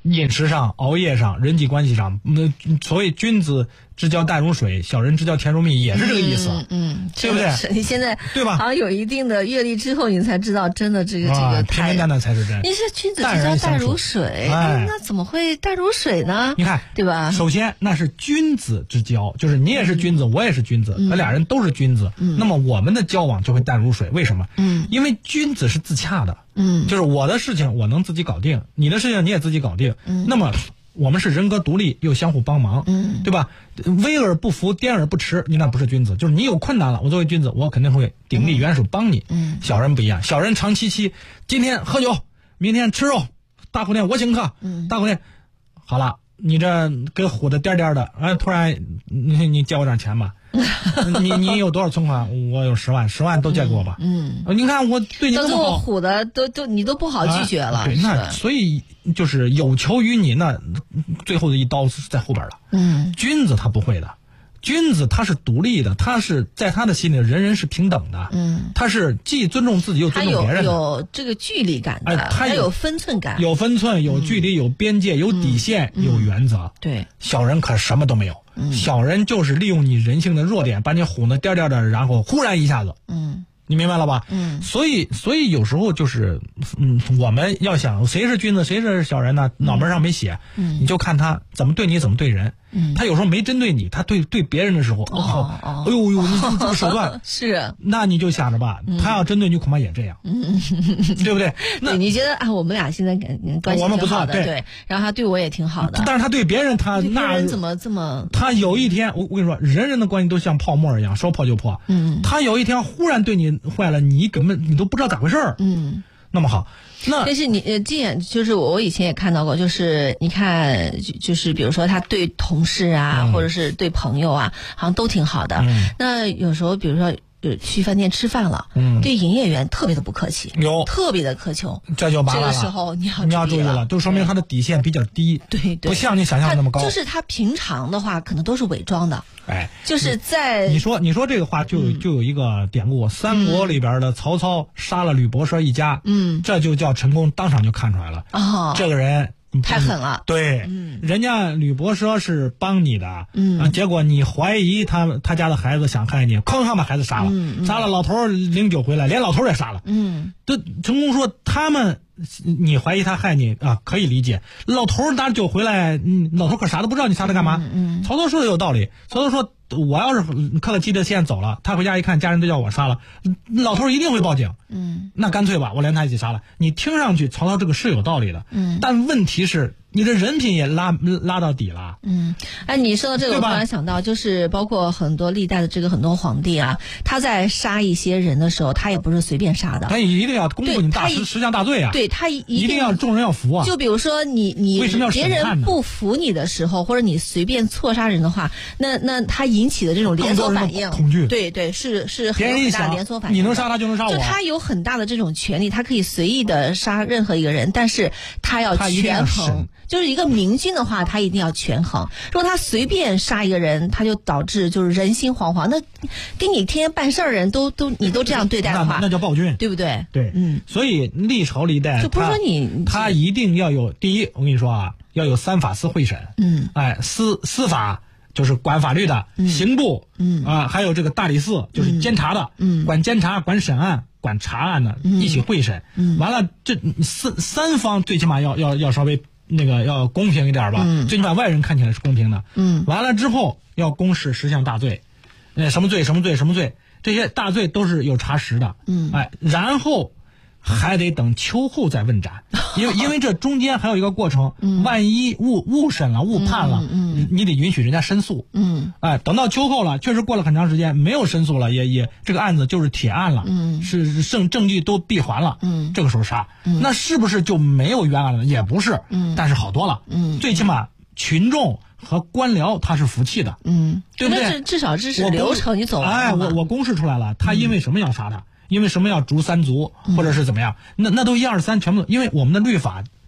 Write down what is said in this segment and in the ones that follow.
饮食上、熬夜上、人际关系上，所谓君子之交淡如水，小人之交甜如蜜，也是这个意思。对不对？ 你现在对吧？ 好像有一定的阅历之后，你才知道，真的这个平平淡淡才是真。 你是君子之交淡如水，那怎么会淡如水呢？ 你看， 对吧？ 首先那是君子之交，就是你也是君子，我也是君子，咱俩人都是君子，那么我们的交往就会淡如水。为什么？因为君子是自洽的。就是我的事情我能自己搞定，你的事情你也自己搞定。那么我们是人格独立又相互帮忙，对吧？威而不服，颠而不持，你那不是君子。就是你有困难了，我作为君子，我肯定会鼎力援手帮你。小人不一样，小人长戚戚，今天喝酒，明天吃肉，大后天我请客，大后天好了，你这给唬的颠颠的，突然你借我点钱吧。你有多少存款？我有10万都借给我吧。你看我对你这么好， 到最后唬的你都不好拒绝了。 对，那所以就是有求于你，那最后的一刀是在后边了。君子他不会的，君子他是独立的，他是在他的心里人人是平等的。他是既尊重自己又尊重别人的， 有这个距离感的，他有分寸感， 有分寸，有距离，有边界，有底线，有原则。对，小人可什么都没有。小人就是利用你人性的弱点，把你唬得颠颠的，然后忽然一下子，你明白了吧？所以有时候就是，我们要想谁是君子，谁是小人呢？脑门上没写，你就看他怎么对你，怎么对人。他有时候没针对你，他对别人的时候，哎呦，你这个手段是， 那你就想着吧，他要针对你，恐怕也这样，对不对？那你觉得我们俩现在关系我们不错， 对，然后他对我也挺好的， 但是他对别人，他对别人怎么这么？ 他有一天，我跟你说，人的关系都像泡沫一样，说破就破。他有一天忽然对你坏了，你根本你都不知道咋回事儿。那么好， 但是你就是我以前也看到过，就是你看，就是比如说他对同事啊，或者是对朋友啊，好像都挺好的。那有时候比如说去饭店吃饭了，对营业员特别的不客气，特别的苛求， 这就麻烦了。 这个时候你要注意了，就说明他的底线比较低， 对， 不像你想象的那么高。 就是他平常的话可能都是伪装的。就是在你说这个话就有一个典故，三国里边的曹操杀了吕伯奢一家，这就叫陈宫当场就看出来了，这个人太狠了。 对，人家吕伯奢是帮你的，结果你怀疑他家的孩子想害你，哐把孩子杀了，杀了老头领酒回来，连老头也杀了。这陈宫说你怀疑他害你啊，可以理解。老头拿酒回来，老头可啥都不知道，你杀他干嘛？曹操说的有道理。曹操说，我要是客客气气先走了，他回家一看，家人都叫我杀了，老头一定会报警。那干脆吧，我连他一起杀了。你听上去曹操这个是有道理的，但问题是你的人品也拉到底了。 你说到这个，我突然想到，就是包括很多历代的这个很多皇帝啊，他在杀一些人的时候，他也不是随便杀的， 他一定要公布你十项大罪啊。 对，他一定要众人要服啊。 就比如说你别人不服你的时候，或者你随便错杀人的话，那他引起的这种连锁反应， 恐惧， 对，是很大的连锁反应。 你能杀他就能杀我， 就他有很大的这种权利，他可以随意的杀任何一个人，但是他要权衡。就是一个明君的话，他一定要权衡。如果他随便杀一个人，他就导致就是人心惶惶。那跟你天天办事儿的人你都这样对待的话， 那叫暴君， 对不对？ 对，所以历朝历代就不是说他一定要有第一，我跟你说啊，要有3法司会审。司法就是管法律的，刑部还有这个大理寺就是监察的，管监察、管审案、管查案的，一起会审。完了，这三方最起码要稍微要公平一点吧，最起码外人看起来是公平的。完了之后要公示10项大罪，什么罪，这些大罪都是有查实的。然后还得等秋后再问斩，因为这中间还有一个过程，万一误审了、误判了，你得允许人家申诉。等到秋后了，确实过了很长时间，没有申诉了，也这个案子就是铁案了，是证据都闭环了，这个时候杀，那是不是就没有冤案了？也不是，但是好多了，最起码群众和官僚他是服气的，对不对？ 至少这是流程你走了。 我公示出来了，他因为什么要杀他？因为什么要逐3族，或者是怎么样？那都1、2、3全部，因为我们的律法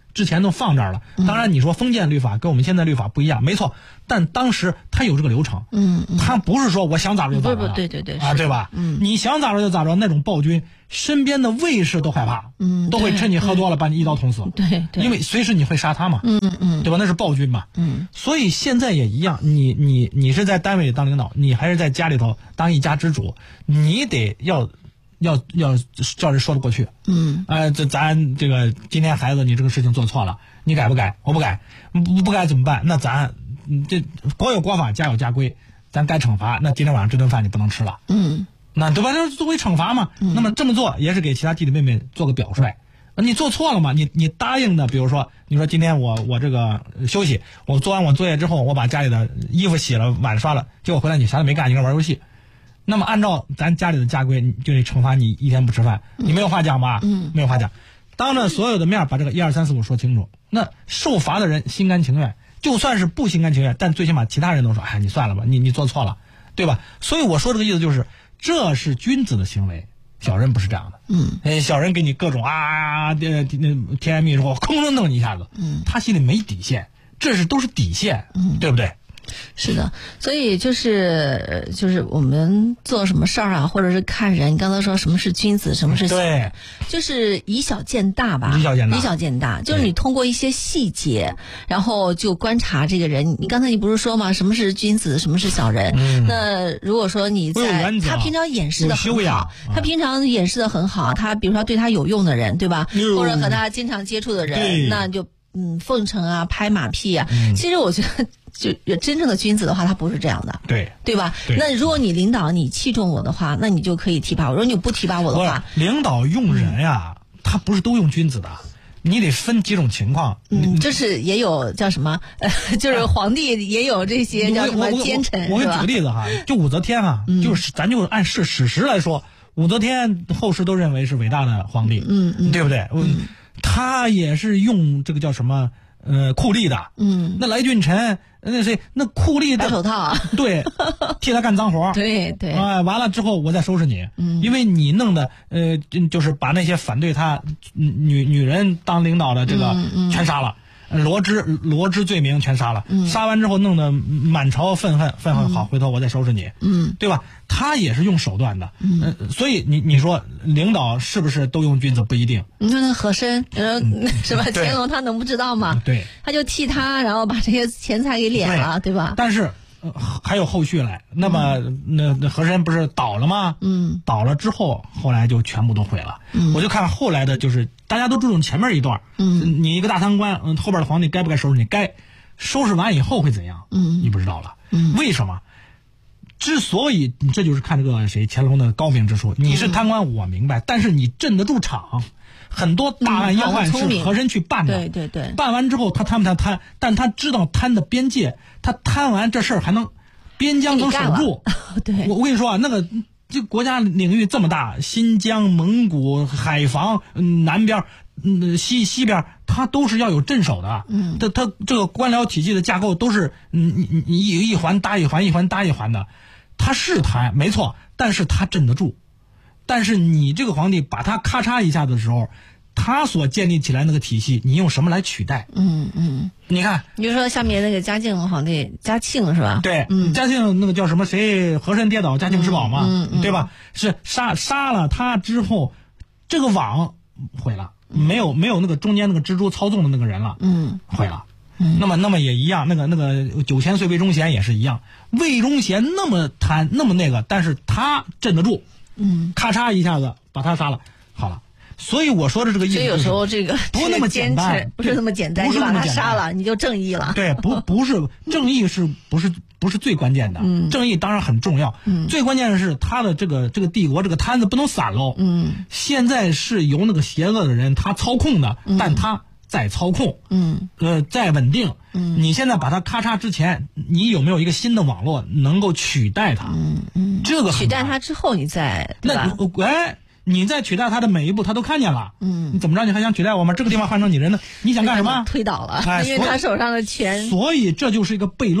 之前都放这儿了。当然你说封建律法跟我们现在律法不一样，没错，但当时他有这个流程，他不是说我想咋着就咋着， 对啊，对吧？你想咋着就咋着，那种暴君身边的卫士都害怕，都会趁你喝多了把你一刀捅死， 对， 因为随时你会杀他嘛，对吧？那是暴君嘛，所以现在也一样，你是在单位里当领导，你还是在家里头当一家之主，你得要叫人说得过去，咱这个今天孩子你这个事情做错了，你改不改？我不改，不改怎么办？那咱这国有国法，家有家规，咱该惩罚，那今天晚上这顿饭你不能吃了，那对吧？这作为惩罚嘛，那么这么做也是给其他弟弟妹妹做个表率。你做错了嘛？你答应的，比如说你说今天我这个休息，我做完我作业之后，我把家里的衣服洗了，碗刷了，结果回来你啥都没干，你搁玩游戏。那么按照咱家里的家规，就得惩罚你一天不吃饭，你没有话讲吧？没有话讲，当着所有的面把这个1、2、3、4、5说清楚。那受罚的人心甘情愿，就算是不心甘情愿，但最起码其他人都说，哎，你算了吧，你做错了，对吧？所以我说这个意思就是，这是君子的行为，小人不是这样的。小人给你各种甜言蜜语说，空中弄你一下子，他心里没底线，这都是底线，对不对？ 是的，所以就是我们做什么事儿啊，或者是看人，你刚才说什么是君子，什么是小人，就是以小见大吧，以小见大，就是你通过一些细节，然后就观察这个人。你刚才你不是说吗？什么是君子，什么是小人？那如果说你在他平常掩饰的很好，他平常掩饰的很好，他比如说对他有用的人，对吧？或者和他经常接触的人，那就奉承啊，拍马屁啊。其实我觉得。就真正的君子的话，他不是这样的，对吧？那如果你领导你器重我的话，那你就可以提拔我；如果你不提拔我的话， 领导用人呀，他不是都用君子的，你得分几种情况。 就是也有叫什么，就是皇帝也有这些叫什么奸臣。 我给你举个例子哈，就武则天哈，就是咱就按史实来说，武则天后世都认为是伟大的皇帝，对不对？他也是用这个叫什么酷吏的，那来俊臣。那酷吏白手套， 对，替他干脏活， 对， 完了之后我再收拾你，因为你弄的就是把那些反对他女人当领导的这个全杀了，罗织罪名全杀了，杀完之后弄得满朝愤恨，好，回头我再收拾你，对吧？他也是用手段的，所以你说领导是不是都用君子不一定。 你说那和珅，是吧？乾隆他能不知道吗？ 对， 他就替他，然后把这些钱财给敛了，对吧？ 但是还有后续来，那么那和珅不是倒了吗？倒了之后，后来就全部都毁了。我就看后来的，就是大家都注重前面一段，你一个大贪官，后边的皇帝该不该收拾你？该，收拾完以后会怎样？你不知道了。为什么？之所以这就是看这个乾隆的高明之处。你是贪官，我明白，但是你镇得住场。很多大案要案是和珅去办的， 对， 办完之后他贪不贪，但他知道贪的边界，他贪完这事儿还能边疆能守住。 对， 我跟你说啊，那个这国家领域这么大，新疆、蒙古、海防，南边、西边，它都是要有镇守的。它这个官僚体系的架构都是你一环搭一环，一环搭一环的。他是贪没错，但是他镇得住。但是你这个皇帝把他咔嚓一下的时候，他所建立起来那个体系，你用什么来取代？你看， 你就说下面那个嘉靖皇帝嘉庆是吧？ 对，嘉庆那个叫什么谁和珅跌倒，嘉庆吃饱嘛，对吧？是杀了他之后，这个网毁了，没有那个中间那个蜘蛛操纵的那个人了，毁了。那么也一样，那个9000岁魏忠贤也是一样，魏忠贤那么贪那么那个，但是他镇得住，咔嚓一下子把他杀了，好了。所以我说的这个意思， 所以有时候这个不那么简单， 不是那么简单，你把他杀了，你就正义了。 对，不是正义，不是最关键的。正义当然很重要，最关键的是他的这个帝国这个摊子不能散喽。现在是由那个邪恶的人他操控的，但他在操控，在稳定。你现在把它咔嚓之前，你有没有一个新的网络能够取代它？这个取代它之后，你再你在取代他的每一步，他都看见了。你怎么着？你还想取代我吗？这个地方换成你人呢？你想干什么？ 推倒了，因为他手上的权。 所以这就是一个悖论。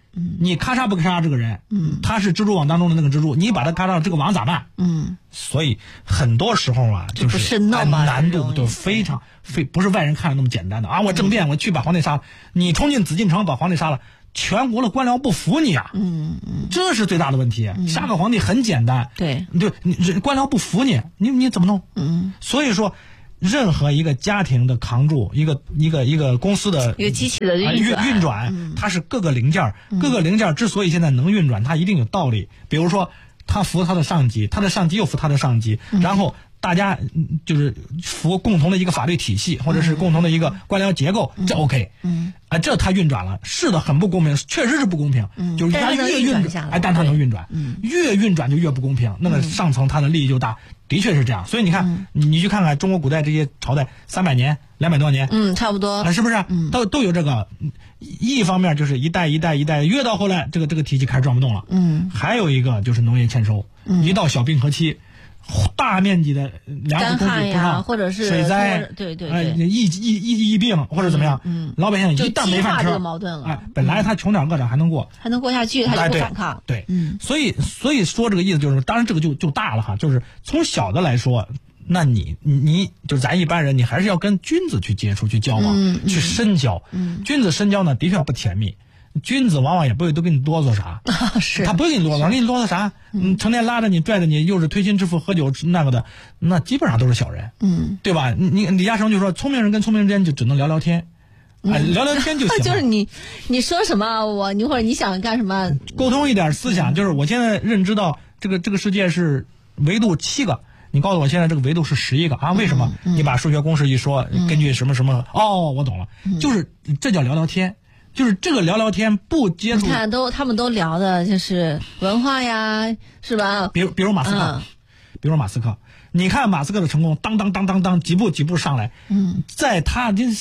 你咔嚓不咔嚓这个人，他是蜘蛛网当中的那个蜘蛛，你把他咔嚓这个网咋办？所以很多时候啊，就是难度就非常不是外人看的那么简单的啊！我政变，我去把皇帝杀了，你冲进紫禁城把皇帝杀了，全国的官僚不服你啊！这是最大的问题。杀个皇帝很简单， 对， 你官僚不服你怎么弄？所以说。任何一个家庭的扛住，一个公司的一个机器的运转，它是各个零件，各个零件之所以现在能运转，它一定有道理。比如说，他服他的上级，他的上级又服他的上级，然后大家就是服共同的一个法律体系，或者是共同的一个官僚结构，这 OK。这它运转了，是的，很不公平，确实是不公平。就是它越运转，但它能运转，越运转就越不公平。那个上层它的利益就大。的确是这样，所以你看，你去看看中国古代这些朝代，300年、200多年， 差不多， 是不是？都有这个。一方面就是一代一代，越到后来，这个体系开始转不动了。还有一个就是农业欠收，一到小冰河期，大面积的粮食供给不上， 或者是水灾， 对， 疫病或者怎么样，老百姓一旦没饭吃， 矛盾了。 本来他穷点饿点还能过下去，他就不反抗。 对，所以说这个意思就是，当然这个就大了哈，就是从小的来说。那你就是咱一般人，你还是要跟君子去接触、去交往、去深交。君子深交呢，的确不甜蜜。君子往往也不会都给你啰嗦啥， 是他不会给你啰嗦，给你啰嗦啥？成天拉着你、拽着你，又是推心置腹、喝酒那个的，那基本上都是小人。对吧？你李嘉诚就说，聪明人跟聪明人之间就只能聊聊天。聊聊天就行了。 就是你说什么，你或者你想干什么， 沟通一点思想。就是我现在认知到这个世界是维度7个。你告诉我现在这个维度是11个啊？为什么？你把数学公式一说，根据什么什么，我懂了，就是这叫聊聊天，就是这个聊聊天不接触。你看他们都聊的就是文化呀，是吧？ 比如马斯克，你看马斯克的成功，当几步上来，在他就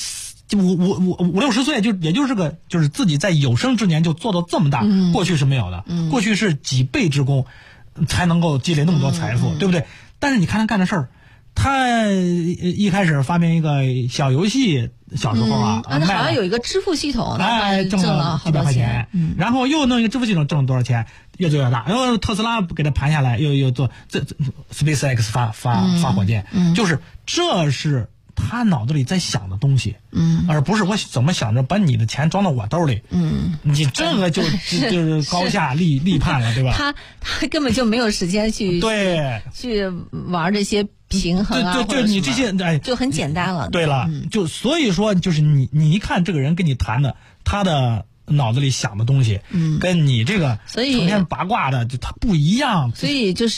50-60岁，也就是个就是自己在有生之年就做到这么大，过去是没有的，过去是几倍之功才能够积累那么多财富，对不对？但是你看他干的事儿，他一开始发明一个小游戏，小时候他好像有一个支付系统， 挣了几百块钱，然后又弄一个支付系统，挣了多少钱，越做越大。然后特斯拉给他盘下来，又做这 SpaceX 发火箭，就是这是他脑子里在想的东西，而不是我怎么想着把你的钱装到我兜里，你这个就是高下立判了，对吧？ 他根本就没有时间去玩这些平衡啊， 对，你这些就很简单了。 对了，就所以说就是你一看这个人跟你谈的，他的脑子里想的东西，跟你这个成天八卦的，就它不一样。 所以就是，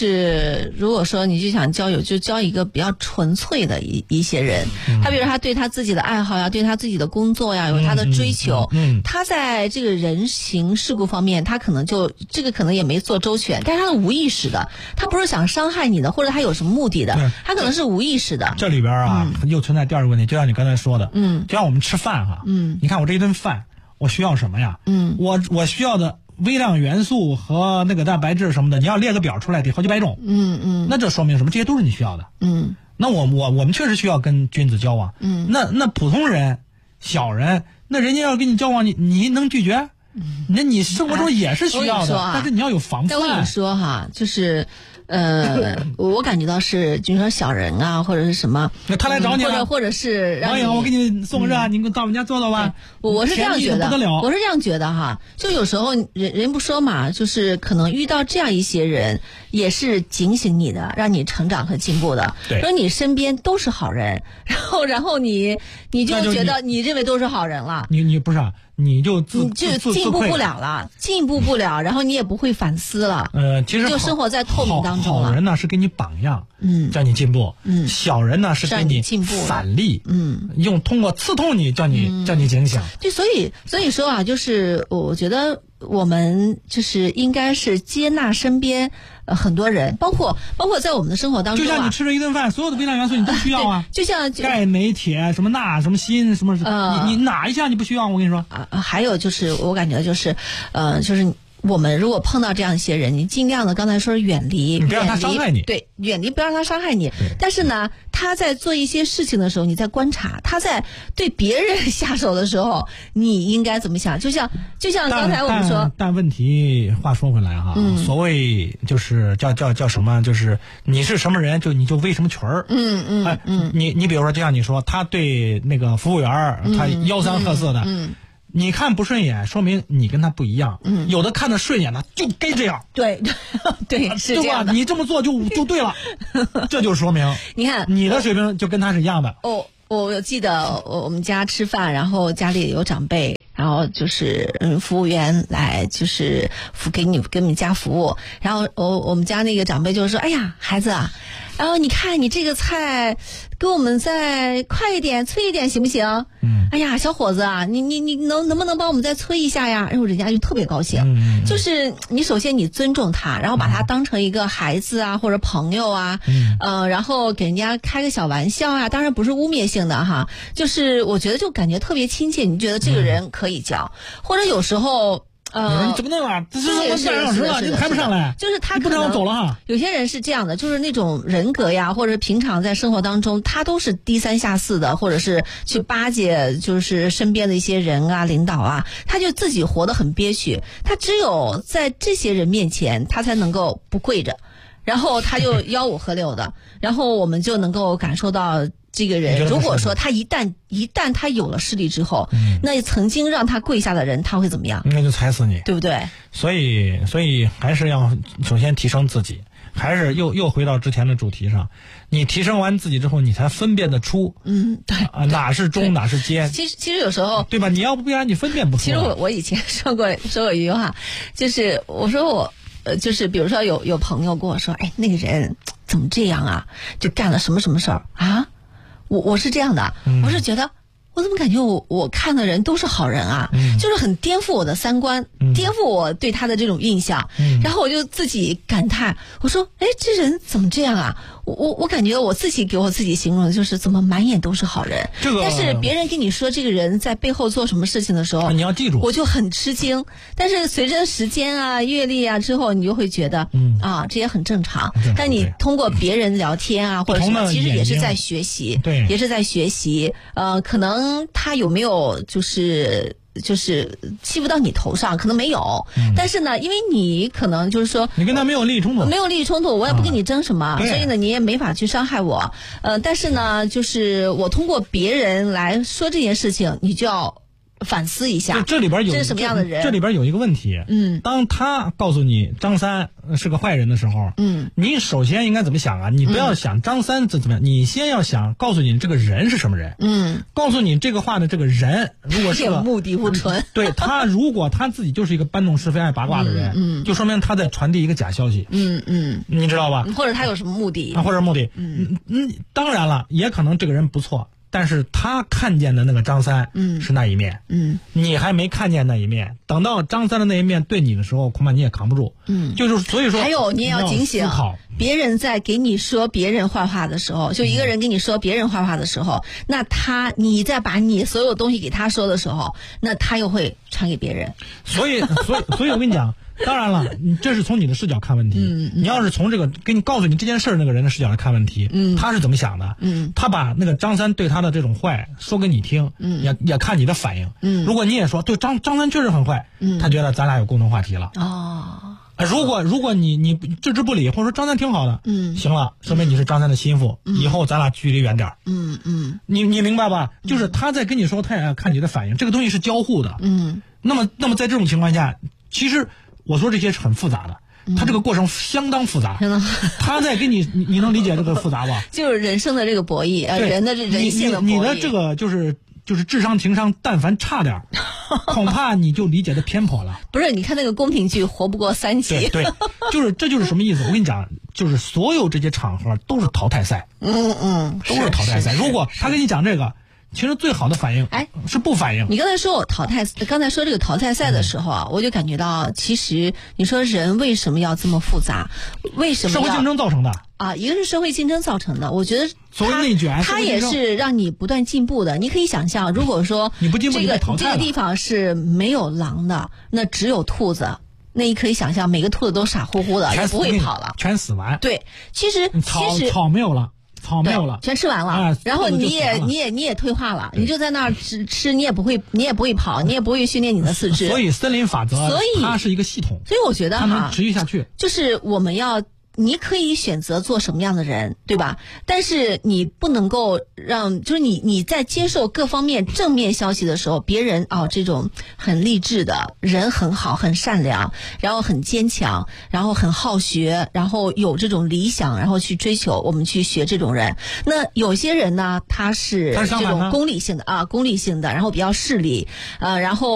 如果说你就想交友，就交一个比较纯粹的一些人。他比如他对他自己的爱好呀，对他自己的工作呀，有他的追求。他在这个人情世故方面，他可能这个可能也没做周全，但是他是无意识的，他不是想伤害你的，或者他有什么目的的，他可能是无意识的。 这里边啊，又存在第二个问题，就像你刚才说的，就像我们吃饭哈，你看我这一顿饭。我需要什么呀？我需要的微量元素和那个蛋白质什么的，你要列个表出来，得好几百种。那这说明什么？这些都是你需要的。那我们确实需要跟君子交往。那普通人、小人，那人家要跟你交往，你能拒绝？那你生活中也是需要的，但是你要有防范。 但我跟你说哈，就是。我感觉到是，就是说小人啊，或者是什么， 他来找你了， 或者是王颖，我给你送个热，你给我到我们家坐坐吧。 我是这样觉得，我是这样觉得哈。就有时候人不说嘛，就是可能遇到这样一些人，也是警醒你的，让你成长和进步的。 对， 说你身边都是好人，然后你就觉得你认为都是好人了， 你不是啊？你就进步不了，然后你也不会反思了。 其实就生活在透明当中了。 好人呢是给你榜样，叫你进步；小人呢是给你反例，通过刺痛你，叫你警醒。 就所以说啊，就是我觉得我们就是应该是接纳身边很多人，包括在我们的生活当中， 就像你吃了一顿饭，所有的微量元素你都需要啊。 就像钙、镁、铁，什么钠、什么锌，什么你哪一项你不需要？我跟你说。 还有就是我感觉就是就是我们如果碰到这样一些人，你尽量的刚才说远离， 你不让他伤害你， 对，远离不让他伤害你。但是呢，他在做一些事情的时候，你在观察，他在对别人下手的时候，你应该怎么想？就像刚才我们说， 但问题话说回来哈，所谓就是叫什么，就是你是什么人，你就围什么群儿。你比如说，就像你说，他对那个服务员，他吆三喝四的。你看不顺眼，说明你跟他不一样。有的看着顺眼的就该这样。 对，是这样的。 对吧？你这么做就对了，这就说明你看你的水平就跟他是一样的。 我记得我们家吃饭，然后家里有长辈，然后就是服务员来就是给你们家服务，然后我们家那个长辈就说：“哎呀，孩子啊。”然后你看你这个菜，给我们再快一点、催一点，行不行？哎呀，小伙子啊，你能不能帮我们再催一下呀？然后人家就特别高兴。就是你首先你尊重他，然后把他当成一个孩子啊或者朋友啊，然后给人家开个小玩笑啊，当然不是污蔑性的哈，就是我觉得就感觉特别亲切，你觉得这个人可以交，或者有时候。 你怎么弄啊？这是半小时了，你还不上来？ 就是他不让我走了哈。 有些人是这样的，就是那种人格呀，或者平常在生活当中，他都是低三下四的，或者是去巴结，就是身边的一些人啊、领导啊，他就自己活得很憋屈。他只有在这些人面前，他才能够不跪着，然后他就吆五喝六的，然后我们就能够感受到。这个人如果说他一旦他有了势力之后，那曾经让他跪下的人他会怎么样？ 那就踩死你， 对不对？ 所以还是要首先提升自己，还是又回到之前的主题上，你提升完自己之后，你才分辨得出， 对哪是忠哪是奸。 其实有时候， 对吧？你要不然你分辨不出。 其实我以前说过一句话，就是我说就是比如说有朋友跟我说，哎，那个人怎么这样啊？就干了什么什么事儿啊？我是这样的，我是觉得我怎么感觉我看的人都是好人啊，就是很颠覆我的三观，颠覆我对他的这种印象，然后我就自己感叹，我说，哎，这人怎么这样啊？我感觉我自己给我自己形容的就是怎么满眼都是好人，但是别人跟你说这个人在背后做什么事情的时候， 你要记住， 我就很吃惊。但是随着时间啊、阅历啊之后，你就会觉得，这也很正常。但你通过别人聊天啊，或者什么，其实也是在学习， 对， 也是在学习。可能他有没有就是欺负到你头上，可能没有，但是呢，因为你可能就是说你跟他没有利益冲突， 我也不跟你争什么，所以呢，你也没法去伤害我。但是呢，就是我通过别人来说这件事情，你就要反思一下， 这里边有这是什么样的人？ 这里边有一个问题，当他告诉你张三是个坏人的时候，你首先应该怎么想啊？你不要想张三怎么样，你先要想告诉你这个人是什么人，告诉你这个话的这个人，如果是个目的不纯， 对他如果他自己就是一个搬弄是非、爱八卦的人，就说明他在传递一个假消息，你知道吧？ 或者他有什么目的？ 或者目的，当然了，也可能这个人不错。但是他看见的那个张三是那一面，你还没看见那一面，等到张三的那一面对你的时候，恐怕你也扛不住，就是所以说， 还有你也要警醒，别人在给你说别人坏话的时候，就一个人跟你说别人坏话的时候，那你再把你所有东西给他说的时候，那他又会传给别人。 所以我跟你讲。当然了，这是从你的视角看问题。你要是从这个给你告诉你这件事那个人的视角来看问题，他是怎么想的？他把那个张三对他的这种坏说给你听，也看你的反应。如果你也说对张三确实很坏，他觉得咱俩有共同话题了。如果你置之不理，或者说张三挺好的，行了，说明你是张三的心腹，以后咱俩距离远点。你明白吧？就是他在跟你说，他也要看你的反应，这个东西是交互的。那么在这种情况下，其实。我说这些是很复杂的，他这个过程相当复杂。他在跟你能理解这个复杂吧？ 就是人生的这个博弈，人的这人性的博弈。 你的这个就是智商情商，但凡差点，恐怕你就理解的偏颇了。 不是，你看那个宫廷剧活不过3集。 对，这就是什么意思？我跟你讲，就是所有这些场合都是淘汰赛。都是淘汰赛。如果他跟你讲这个。其实最好的反应，是不反应。 你刚才说刚才说这个淘汰赛的时候啊，我就感觉到，其实你说人为什么要这么复杂？为什么社会竞争造成的啊？一个是社会竞争造成的，我觉得所谓内卷， 它也是让你不断进步的。你可以想象，如果说你不进步， 这个地方是没有狼的，那只有兔子。 你可以想象每个兔子都傻乎乎的，也不会跑了， 全死完。 对，其实草没有了。草没有了， 全吃完了，然后你也退化了，你就在那儿吃，你也不会跑，你也不会训练你的四肢。 所以森林法则，它是一个系统， 所以我觉得它能持续下去。 就是你可以选择做什么样的人，对吧？但是你不能够就是你在接受各方面正面消息的时候，别人这种很励志的人很好，很善良，然后很坚强，然后很好学，然后有这种理想，然后去追求，我们去学这种人。那有些人呢，他是这种功利性的，然后比较势利，然后